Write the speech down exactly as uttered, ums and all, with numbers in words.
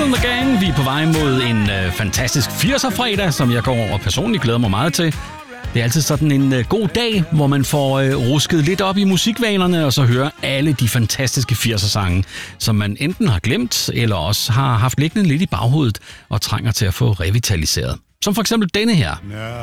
and the Gang. Vi er på vej mod en øh, fantastisk firser-fredag, som jeg går og personligt glæder mig meget til. Det er altid sådan en øh, god dag, hvor man får øh, rusket lidt op i musikvanerne, og så hører alle de fantastiske firser-sange, som man enten har glemt, eller også har haft liggende lidt i baghovedet, og trænger til at få revitaliseret. Som for eksempel denne her.